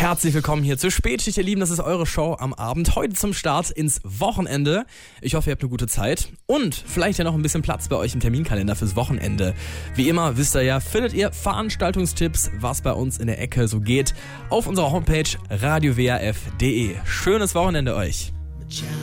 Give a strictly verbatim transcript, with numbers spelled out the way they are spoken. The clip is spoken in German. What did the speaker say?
Herzlich willkommen hier zur Spätschicht, ihr Lieben. Das ist eure Show am Abend. Heute zum Start ins Wochenende. Ich hoffe, ihr habt eine gute Zeit und vielleicht ja noch ein bisschen Platz bei euch im Terminkalender fürs Wochenende. Wie immer, wisst ihr ja, findet ihr Veranstaltungstipps, was bei uns in der Ecke so geht, auf unserer Homepage radio w a f punkt d e. Schönes Wochenende euch.